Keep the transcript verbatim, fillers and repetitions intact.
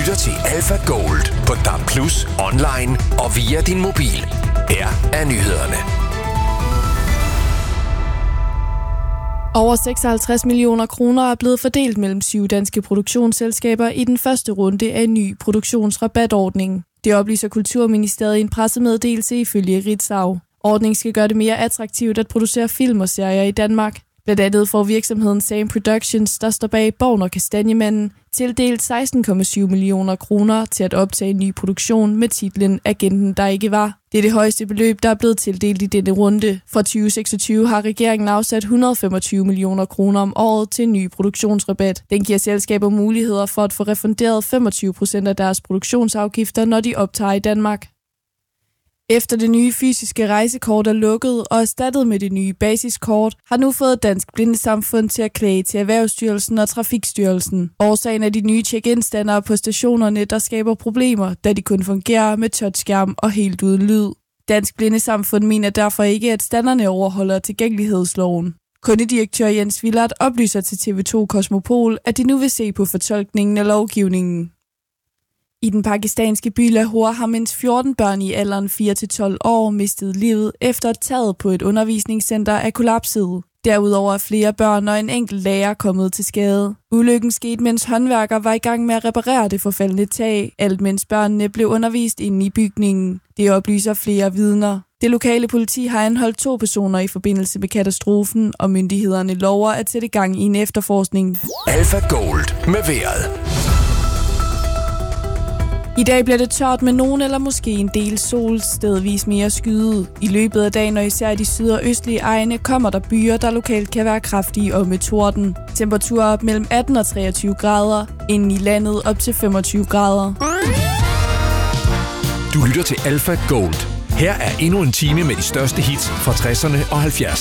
lytter til Alpha Gold på D A B plus, online og via din mobil. Her er nyhederne. Over seksoghalvtreds millioner kroner er blevet fordelt mellem syv danske produktionsselskaber i den første runde af en ny produktionsrabatordning. Det oplyser Kulturministeriet i en pressemeddelelse ifølge Ritzau. Ordningen skal gøre det mere attraktivt at producere film og serier i Danmark. Blandt andet får virksomheden Sam Productions, der står bag Borgen og Kastanjemanden, tildelt seksten komma syv millioner kroner til at optage en ny produktion med titlen Agenten, der ikke var. Det er det højeste beløb, der er blevet tildelt i denne runde. Fra tyve seksogtyve har regeringen afsat et hundrede og femogtyve millioner kroner om året til en ny produktionsrabat. Den giver selskaber muligheder for at få refunderet femogtyve procent af deres produktionsafgifter, når de optager i Danmark. Efter det nye fysiske rejsekort er lukket og erstattet med det nye basiskort, har nu fået Dansk Blindesamfund til at klage til Erhvervsstyrelsen og Trafikstyrelsen. Årsagen er de nye check-in-standere på stationerne, der skaber problemer, da de kun fungerer med touchskærm og helt uden lyd. Dansk Blindesamfund mener derfor ikke, at standerne overholder tilgængelighedsloven. Kundedirektør Jens Willert oplyser til T V to Kosmopol, at de nu vil se på fortolkningen af lovgivningen. I den pakistanske by Lahore har mindst fjorten børn i alderen fire til tolv år mistet livet efter at taget på et undervisningscenter er kollapset. Derudover er flere børn og en enkelt lærer kommet til skade. Ulykken skete, mens håndværker var i gang med at reparere det forfaldne tag, alt mens børnene blev undervist inde i bygningen. Det oplyser flere vidner. Det lokale politi har anholdt to personer i forbindelse med katastrofen, og myndighederne lover at sætte gang i en efterforskning. Alpha Gold med vejret. I dag bliver det tørt med nogen eller måske en del sol, stedvis mere skyet. I løbet af dagen og især i de syd- og østlige egne kommer der byer, der lokalt kan være kraftige og med torden. Temperaturer op mellem atten og treogtyve grader, inde i landet op til femogtyve grader. Du lytter til Alpha Gold. Her er endnu en time med de største hits fra tresserne og halvfjerdserne.